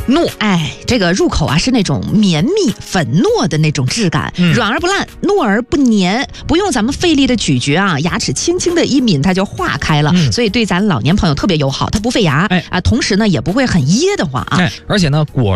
糯，这个入口啊是那种绵密粉糯的那种质感，软而不烂，糯而不黏，不用咱们费力的咀嚼啊，牙齿轻轻的一抿它就化开了，所以对咱老年朋友特别友好，它不费牙，同时呢也不会很噎得慌啊。 而且呢果